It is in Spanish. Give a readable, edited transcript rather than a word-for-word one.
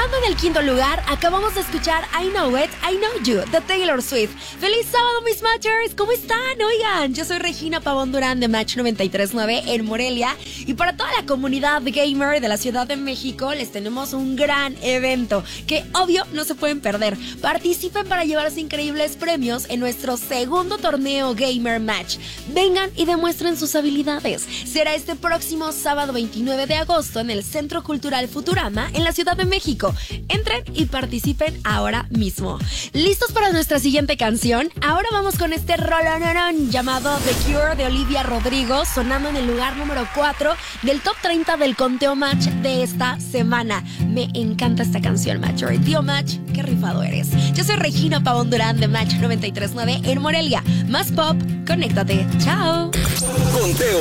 Quedando en el quinto lugar, acabamos de escuchar I Know It, I Know You, de Taylor Swift. ¡Feliz sábado, mis Matchers! ¿Cómo están? Oigan, yo soy Regina Pavón Durán de Match 93.9 en Morelia. Y para toda la comunidad gamer de la Ciudad de México, les tenemos un gran evento que, obvio, no se pueden perder. Participen para llevarse increíbles premios en nuestro segundo torneo Gamer Match. Vengan y demuestren sus habilidades. Será este próximo sábado 29 de agosto en el Centro Cultural Futurama en la Ciudad de México. Entren y participen ahora mismo. ¿Listos para nuestra siguiente canción? Ahora vamos con este rolonón llamado The Cure de Olivia Rodrigo, sonando en el lugar número 4 del Top 30 del conteo Match de esta semana. Me encanta esta canción, Matcher. Tío Match, qué rifado eres. Yo soy Regina Pavón Durán de Match 93.9 en Morelia. Más pop, conéctate. Chao. Conteo